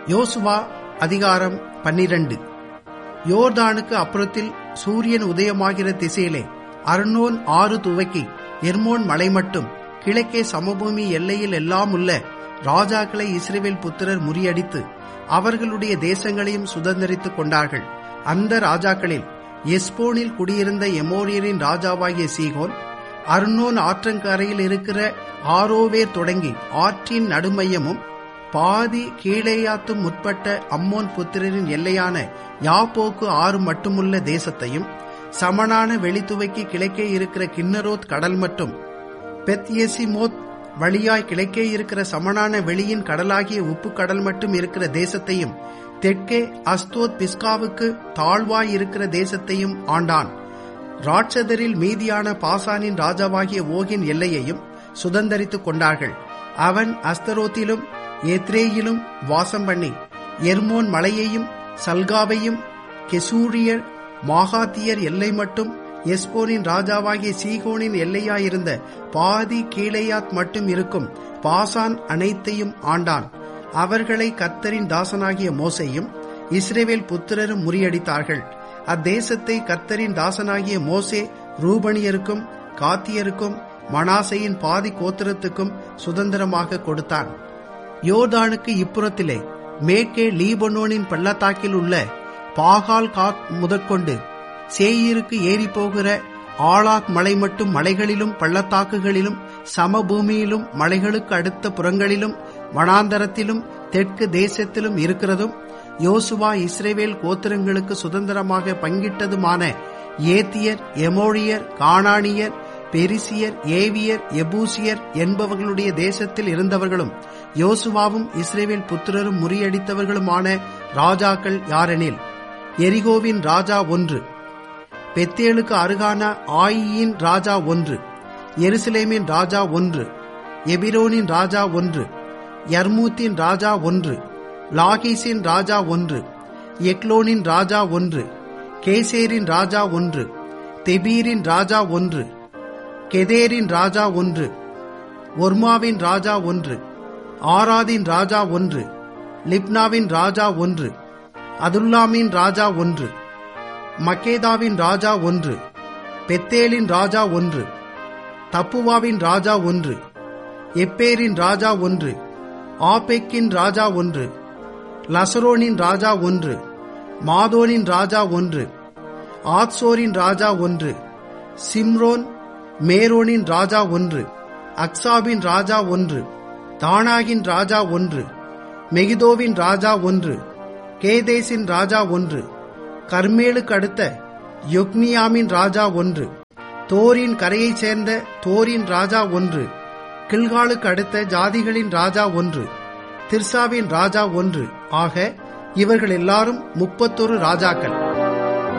யோசுவா அதிகாரம் 12. யோர்தானுக்கு அப்புறத்தில் சூரியன் உதயமாகிற திசையிலே அர்னோன் ஆறு துவக்கி எர்மோன் மலை மட்டும் கிழக்கே சமபூமி எல்லையில் எல்லாம் உள்ள ராஜாக்களை இஸ்ரவேல் புத்திரர் முறியடித்து அவர்களுடைய தேசங்களையும் சுதந்தரித்துக் கொண்டார்கள். அந்த ராஜாக்களில் எஸ்போனில் குடியிருந்த எமோரியரின் ராஜாவாகிய சீகோன், அர்னோன் ஆற்றங்கரையில் இருக்கிற ஆரோவேர் தொடங்கி ஆற்றின் நடுமையமும் பாதி கீழேயாத்தும் முற்பட்ட அம்மோன் புத்திரரின் எல்லையான யாப்போக்கு ஆறு மட்டுமுள்ள தேசத்தையும், சமனான வெளித்துவைக்கு கிழக்கே இருக்கிற கின்னரோத் கடல் மட்டும் பெத்யெசிமோத் வழியாய் கிழக்கே இருக்கிற சமனான வெளியின் கடலாகிய உப்பு கடல் மட்டும் இருக்கிற தேசத்தையும், தெற்கே அஸ்தோத் பிஸ்காவுக்கு தாழ்வாய் இருக்கிற தேசத்தையும் ஆண்டான். ராட்சதரில் மீதியான பாசானின் ராஜாவாகிய ஓகின் எல்லையையும் சுதந்தரித்துக் கொண்டார்கள். அவன் அஸ்தரோத்திலும் ஏத்ரேயிலும் வாசம் பண்ணி எர்மோன் மலையையும் சல்காவையும் கெசூரியர் மாகாத்தியர் எல்லை மட்டும் எஸ்போனின் ராஜாவாகிய சீகோனின் எல்லையாயிருந்த பாதி கீழேயாத் மட்டும் இருக்கும் பாசான் அனைத்தையும் ஆண்டான். அவர்களை கர்த்தரின் தாசனாகிய மோசேயும் இஸ்ரவேல் புத்திரரும் முறியடித்தார்கள். அத்தேசத்தை கர்த்தரின் தாசனாகிய மோசே ரூபனியருக்கும் காத்தியருக்கும் மனாசையின் பாதி கோத்திரத்துக்கும் சுதந்திரமாக கொடுத்தான். யோர்தானுக்கு இப்புறத்திலே மேற்கே லீபனோனின் பள்ளத்தாக்கில் உள்ள பாகால் காத் முதற்கொண்டு சேயீருக்கு ஏறி போகிற ஆளாக் மலை மட்டும் மலைகளிலும் பள்ளத்தாக்குகளிலும் சமபூமியிலும் மலைகளுக்கு அடுத்த புறங்களிலும் வனாந்தரத்திலும் தெற்கு தேசத்திலும் இருக்கிறதும், யோசுவா இஸ்ரவேல் கோத்திரங்களுக்கு சுதந்திரமாக பங்கிட்டதுமான ஏத்தியர், எமோரியர், கானானியர், பெரிசியர், ஏவியர், எபூசியர் என்பவர்களுடைய தேசத்தில் இருந்தவர்களும் யோசுவாவும் இஸ்ரவேல் புத்திரரும் முறியடித்தவர்களுமான ராஜாக்கள் யாரெனில், எரிகோவின் ராஜா 1, பெத்தேலுக்கு அருகான ஆயியின் ராஜா 1, எருசலேமின் ராஜா 1, எபிரோனின் ராஜா 1, யர்மூத்தின் ராஜா 1, லாகீசின் ராஜா 1, எக்லோனின் ராஜா 1, கேசேரின் ராஜா 1, தெபீரின் ராஜா 1, கெதேரின் ராஜா 1, ஒர்மாவின் ராஜா 1, ஆராதின் ராஜா 1, லிப்னாவின் ராஜா 1, அதுல்லாமின் ராஜா 1, மக்கேதாவின் ராஜா 1, பெத்தேலின் ராஜா 1, தப்புவாவின் ராஜா 1, எப்பேரின் ராஜா 1, ஆபெக்கின் ராஜா 1, லசரோனின் ராஜா 1, மாதோனின் ராஜா 1, ஆத்சோரின் ராஜா 1, சிம்ரோன் மேரோனின் ராஜா 1, அக்சாபின் ராஜா 1, தானாகின் ராஜா 1, மெகிதோவின் ராஜா 1, கேதேசின் ராஜா 1, கர்மேலுக்கு அடுத்த யொக்னியாமின் ராஜா 1, தோரின் கரையைச் சேர்ந்த தோரின் ராஜா 1, கில்காலுக்கு அடுத்த ஜாதிகளின் ராஜா 1, திர்சாவின் ராஜா 1 ஆக இவர்கள் எல்லாரும் 31 ராஜாக்கள்.